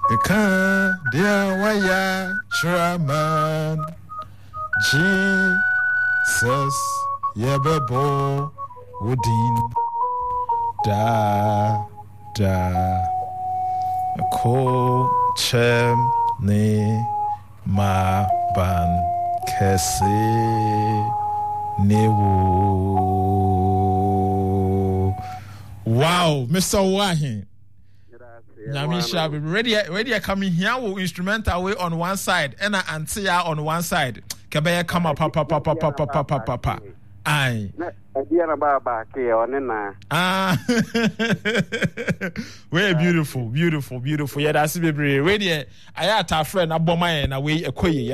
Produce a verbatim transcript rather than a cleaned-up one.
Eka dia waya Traman Jesus Yebebo Udin Da Da Ko Chem Ne Ma Ban Kese Newo. Wow, Mister Wahin. Nyamisha, ready, ready, coming here with instrumental way on one side, and Antia on one side. Kabaya come up, papa, papa, papa, papa, papa. Aye. Ah, very beautiful, beautiful, beautiful. Yeah, that's baby. Ready, I had a friend, a bomber, and away a quay.